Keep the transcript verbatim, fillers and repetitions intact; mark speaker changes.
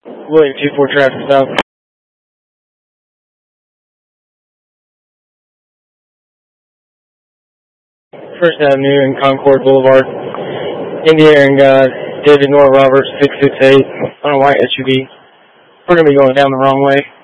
Speaker 1: William two four traffic stop. First Avenue and Concord Boulevard. Indiana uh, David Nora Roberts six six eight on a white S U V. We're going to be going down the wrong way.